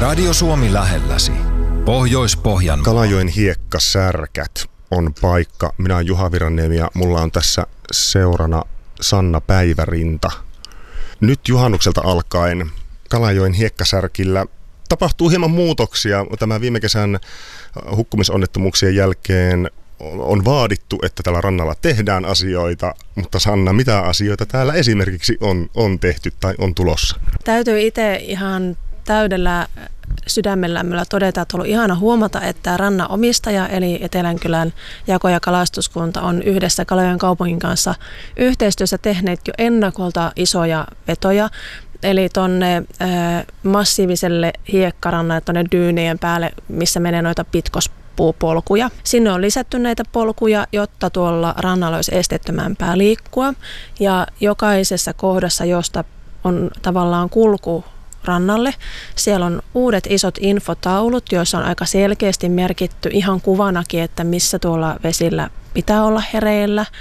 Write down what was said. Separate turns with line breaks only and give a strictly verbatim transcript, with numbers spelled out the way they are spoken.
Radio Suomi lähelläsi. Pohjois-Pohjanmaa.
Kalajoen hiekkasärkät on paikka. Minä olen Juha Viraniemi ja mulla on tässä seurana Sanna Päivärinta. Nyt juhannukselta alkaen Kalajoen hiekkasärkillä tapahtuu hieman muutoksia. Tämä viime kesän hukkumisonnettomuuksien jälkeen on vaadittu, että tällä rannalla tehdään asioita, mutta Sanna, mitä asioita täällä esimerkiksi on, on tehty tai on tulossa?
Täytyy itse ihan täydellä sydämellämmöllä todeta, että on ollut ihana huomata, että rannan omistaja eli Etelänkylän jako- ja kalastuskunta on yhdessä Kalajoen kaupungin kanssa yhteistyössä tehneet jo ennakolta isoja vetoja. Eli tuonne massiiviselle hiekkarannalle, tuonne dyynien päälle, missä menee noita pitkospuupolkuja. Sinne on lisätty näitä polkuja, jotta tuolla rannalla olisi esteettömämpää liikkua. Ja jokaisessa kohdassa, josta on tavallaan kulku rannalle, siellä on uudet isot infotaulut, joissa on aika selkeästi merkitty ihan kuvanakin, että missä tuolla vesillä pitää olla hereillä.